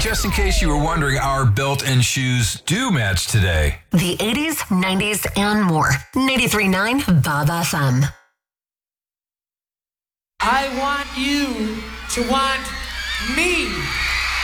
Just in case you were wondering, our built-in shoes do match today. The 80s, 90s, and more. 93.9 Bob FM. I want you to want me.